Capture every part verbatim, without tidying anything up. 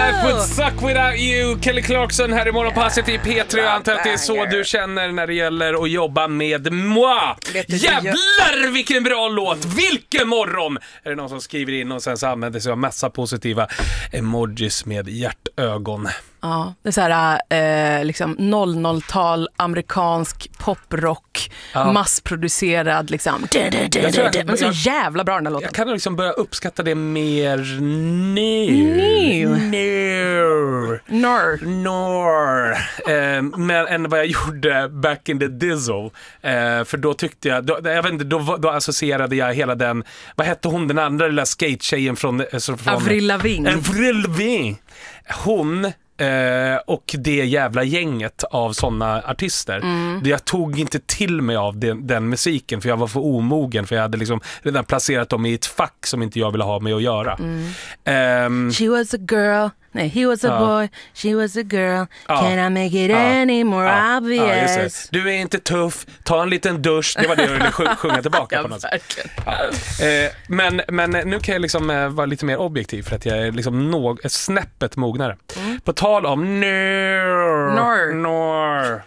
life would suck without you. Kelly Clarkson här i Morgonpasset i P tre. Jag antar att det är så du känner när det gäller att jobba med moi. Jävlar vilken bra låt. Vilken morgon. Är det någon som skriver in och sen så använder sig av massa positiva emojis med hjärtögon. Ja, det är så här eh, liksom noll noll-tal amerikansk poprock, ja. Massproducerad liksom. Du, du, du, du, du. Men så jävla bra den här låten. Jag kan liksom börja uppskatta det mer nu. Nu. Nu. Nor. Nor. Eh, men än vad jag gjorde back in the dizzle. Eh, för då tyckte jag, då, jag vet inte, då, då associerade jag hela den, vad hette hon, den andra lilla skate-tjejen från, från Avril Lavigne. Avril Lavigne. Hon Uh, och det jävla gänget av såna artister. Mm. Jag tog inte till mig av den, den musiken för jag var för omogen, för jag hade liksom redan placerat dem i ett fack som inte jag ville ha med att göra. Mm. Um, She was a girl. Nej, he was a ja. boy, she was a girl. Ja. Can I make it ja. any more ja. obvious? Ja, du är inte tuff, ta en liten dusch. Det var det jag ville sj- sjunga tillbaka ja, på något sätt. Ja. Eh, men, men nu kan jag liksom eh, vara lite mer objektiv för att jag är liksom någ- ett snäppet mognare. Mm. På tal om nor, nor. nor.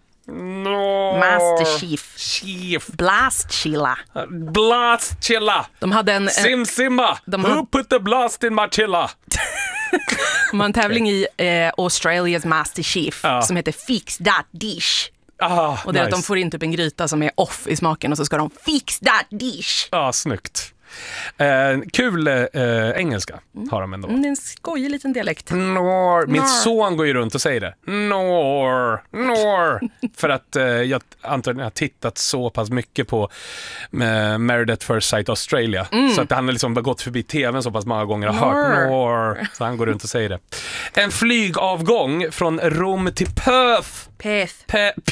No. Master Chief. Chief. Blast Chilla. Blast Chilla. De hade en, en Sim Simba. De Who hade... put the blast in my chilla? De har en tävling i eh, Australias Master Chief ja. som heter Fix That Dish. Ah, och det är nice. att de får in typ en gryta som är off i smaken och så ska de Fix That Dish. Ja, ah, snyggt. Eh, kul eh, engelska har de ändå. Mm, det är en skojig liten dialekt. Nor. Min Nor. son går ju runt och säger det. Nor, nor. För att eh, jag antagligen har tittat så pass mycket på eh, Married at First Sight Australia. Mm. Så att han har liksom gått förbi tvn så pass många gånger och nor. hört nor. Så han går runt och säger det. En flygavgång från Rom till Perth. Perth. Perth.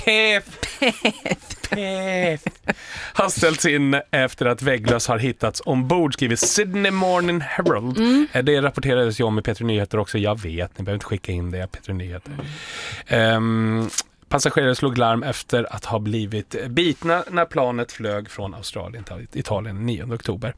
Perth. Perth. Har ställts in efter att vägglöss har hittats ombord, skriver Sydney Morning Herald. Mm. Det rapporterades ju om i P tre Nyheter också. Jag vet, ni behöver inte skicka in det P tre Nyheter. Mm. Um, passagerare slog larm efter att ha blivit bitna när planet flög från Australien till Italien nionde oktober.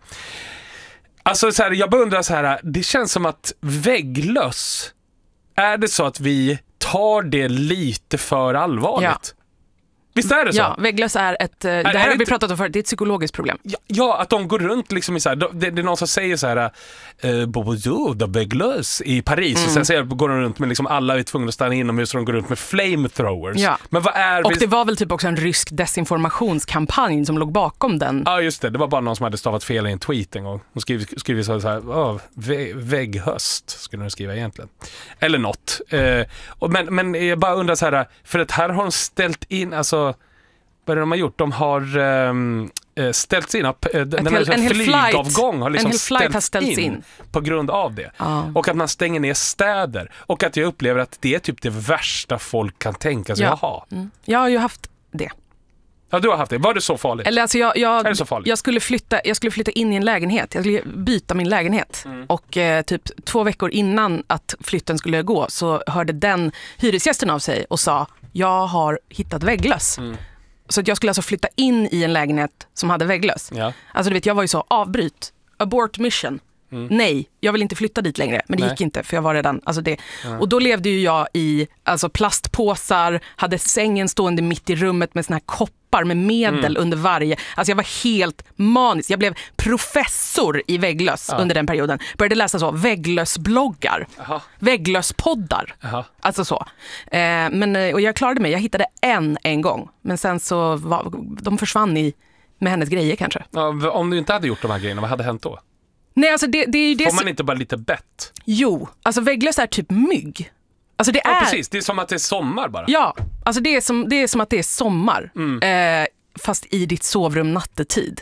Alltså så här, jag bara undrar så här, det känns som att vägglöss, är det så att vi tar det lite för allvarligt? Ja. Visst är det så? Ja, vägglöss är ett, det här har vi pratat om förut, det är ett psykologiskt problem. Ja, ja, att de går runt liksom i så här, det, det är någon som säger så här eh, Bobo de vägglöss i Paris, mm. och sen så går de runt med liksom, alla är tvungna att stanna inomhus och de går runt med flamethrowers. Ja. Men vad är och vi... det var väl typ också en rysk desinformationskampanj som låg bakom den. Ja, just det. Det var bara någon som hade stavat fel i en tweet en gång. Hon skrev, skrev så här, oh, vä- vägghöst skulle de skriva egentligen. Eller något. Eh, och men, men jag bara undrar så här, för att här har de ställt in, alltså vad är det de har gjort? De har um, ställts in, den hel, en flygavgång har liksom ställts, ställts ställts in, in på grund av det. Ah. Och att man stänger ner städer. Och att jag upplever att det är typ det värsta folk kan tänka sig ja. att ha. Mm. Jag har ju haft det. Ja, du har haft det. Var det så farligt? Eller alltså jag, jag, är det så farligt? jag, skulle flytta, jag skulle flytta in i en lägenhet. Jag skulle byta min lägenhet. Mm. Och eh, typ två veckor innan att flytten skulle gå så hörde den hyresgästen av sig och sa, jag har hittat vägglöss. Mm. Så att jag skulle alltså flytta in i en lägenhet som hade vägglöss. Ja. Alltså du vet, jag var ju så, avbryt, abort mission. Mm. Nej, jag vill inte flytta dit längre. Men det Nej. gick inte, för jag var redan alltså det. Mm. Och då levde ju jag i alltså plastpåsar, hade sängen stående mitt i rummet med såna här koppar med medel mm. under varje. Alltså jag var helt manisk. Jag blev professor i vägglöss ja. under den perioden. Började läsa så, vägglössbloggar, Aha. vägglösspoddar. Aha. Alltså så. Eh, men, och jag klarade mig, jag hittade en en gång. Men sen så var, de försvann i, med hennes grejer kanske. Ja, om du inte hade gjort de här grejerna, vad hade hänt då? Nej, alltså det, det är ju det. Får man som... inte bara lite bett? Jo, alltså vägglöss är typ mygg. Alltså det ja, är... precis. Det är som att det är sommar bara. Ja, alltså det är som, det är som att det är sommar. Mm. Eh, fast i ditt sovrum nattetid.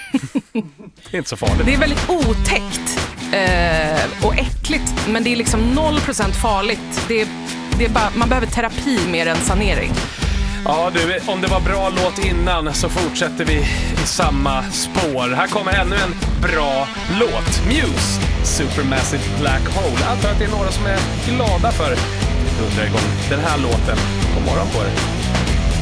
Det är inte så farligt. Det är väldigt otäckt eh, och äckligt. Men det är liksom noll procent farligt. Det är, det är bara, man behöver terapi mer än sanering. Ja du, om det var bra låt innan så fortsätter vi i samma spår. Här kommer ännu en bra låt. Muse, Supermassive Black Hole. Jag antar att det är några som är glada för att vi dundrar igång den här låten. God morgon på er.